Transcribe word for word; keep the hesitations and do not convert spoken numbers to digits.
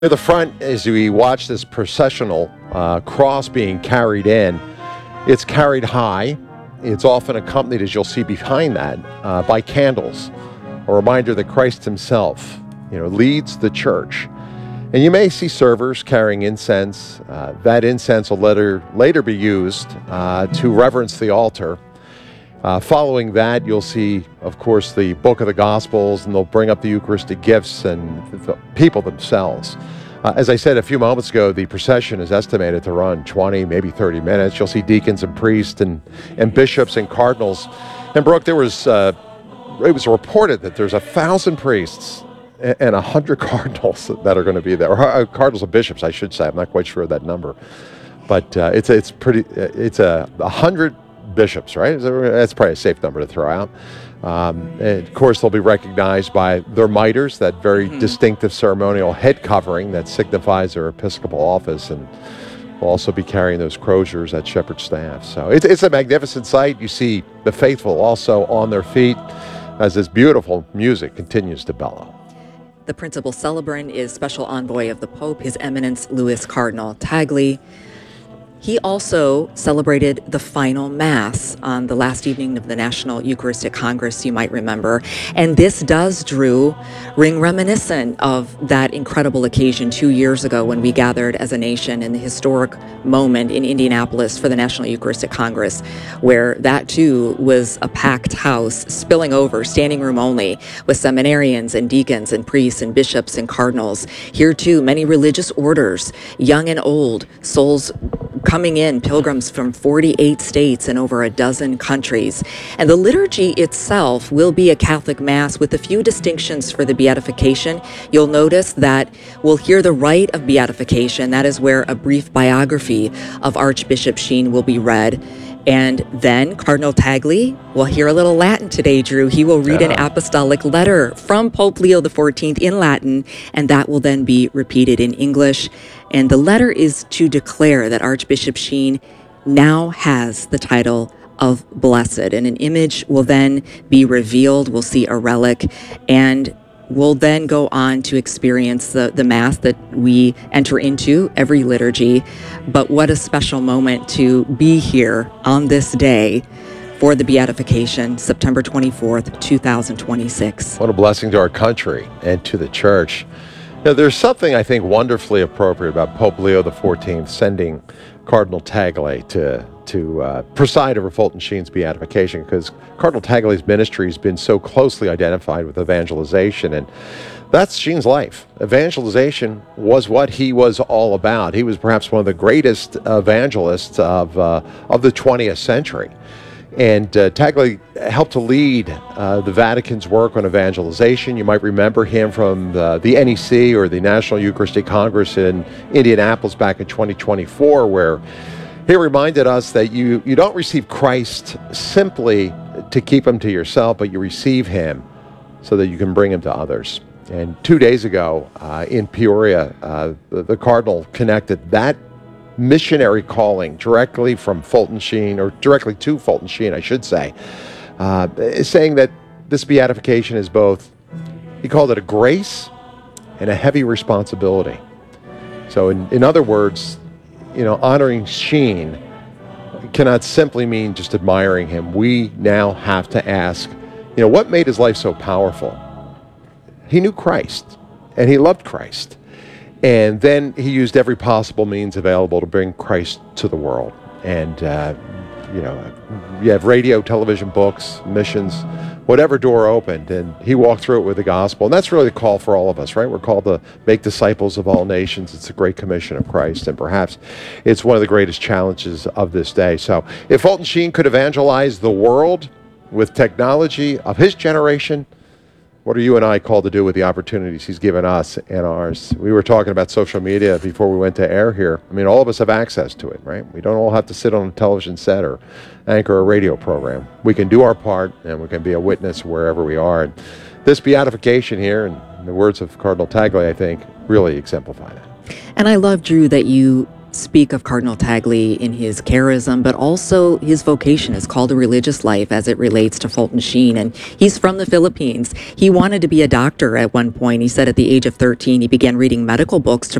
Near the front, as we watch this processional uh, cross being carried in, it's carried high. It's often accompanied, as you'll see behind that, uh, by candles, a reminder that Christ himself, you know, leads the church. And you may see servers carrying incense. Uh, that incense will later, later be used uh, to reverence the altar. Uh, following that, you'll see, of course, the book of the Gospels, and they'll bring up the Eucharistic gifts and the people themselves. Uh, as I said a few moments ago, the procession is estimated to run twenty, maybe thirty minutes. You'll see deacons and priests and, and bishops and cardinals. And Brooke, there was, uh, it was reported that there's a thousand priests and a hundred cardinals that are going to be there, or uh, cardinals and bishops, I should say. I'm not quite sure of that number, but uh, it's it's pretty. It's a, a hundred bishops, right? That's probably a safe number to throw out. Um, and of course, they'll be recognized by their mitres, that very mm-hmm. distinctive ceremonial head covering that signifies their episcopal office, and will also be carrying those croziers at shepherd's staff. So it's, it's a magnificent sight. You see the faithful also on their feet as this beautiful music continues to bellow. The principal celebrant is Special Envoy of the Pope, His Eminence Louis Cardinal Tagle. He also celebrated the final Mass on the last evening of the National Eucharistic Congress, you might remember. And this does, Drew, ring reminiscent of that incredible occasion two years ago when we gathered as a nation in the historic moment in Indianapolis for the National Eucharistic Congress, where that too was a packed house, spilling over, standing room only, with seminarians and deacons and priests and bishops and cardinals. Here too, many religious orders, young and old, souls coming in, pilgrims from forty-eight states and over a dozen countries. And the liturgy itself will be a Catholic Mass with a few distinctions for the beatification. You'll notice that we'll hear the rite of beatification. That is where a brief biography of Archbishop Sheen will be read. And then Cardinal Tagle will hear a little Latin today, Drew. He will read an apostolic letter from Pope Leo the fourteenth in Latin, and that will then be repeated in English. And the letter is to declare that Archbishop Sheen now has the title of blessed. And an image will then be revealed. We'll see a relic, and we'll then go on to experience the, the Mass that we enter into every liturgy. But what a special moment to be here on this day for the beatification, September twenty-fourth, two thousand twenty-six. What a blessing to our country and to the church. You know, there's something I think wonderfully appropriate about Pope Leo the fourteenth sending Cardinal Tagle to to uh, preside over Fulton Sheen's beatification, because Cardinal Tagle's ministry has been so closely identified with evangelization, and that's Sheen's life. Evangelization was what he was all about. He was perhaps one of the greatest evangelists of uh, of the twentieth century. And uh, Tagle helped to lead uh, the Vatican's work on evangelization. You might remember him from the, the N E C, or the National Eucharistic Congress in Indianapolis back in twenty twenty-four, where he reminded us that you, you don't receive Christ simply to keep him to yourself, but you receive him so that you can bring him to others. And two days ago uh, in Peoria, uh, the, the Cardinal connected that missionary calling directly from Fulton Sheen, or directly to Fulton Sheen, I should say, uh, is saying that this beatification is both, he called it a grace and a heavy responsibility. So in, in other words, you know, honoring Sheen cannot simply mean just admiring him. We now have to ask, you know, what made his life so powerful? He knew Christ, and he loved Christ. And then he used every possible means available to bring Christ to the world. And, uh, you know, you have radio, television, books, missions, whatever door opened, and he walked through it with the gospel. And that's really the call for all of us, right? We're called to make disciples of all nations. It's the great commission of Christ, and perhaps it's one of the greatest challenges of this day. So if Fulton Sheen could evangelize the world with technology of his generation, what are you and I called to do with the opportunities he's given us and ours? We were talking about social media before we went to air here. I mean, all of us have access to it, right? We don't all have to sit on a television set or anchor a radio program. We can do our part, and we can be a witness wherever we are. And this beatification here, in the words of Cardinal Tagle, I think, really exemplify that. And I love, Drew, that you speak of Cardinal Tagle in his charism, but also his vocation is called a religious life as it relates to Fulton Sheen. And he's from the Philippines. He wanted to be a doctor at one point. He said at the age of thirteen, he began reading medical books to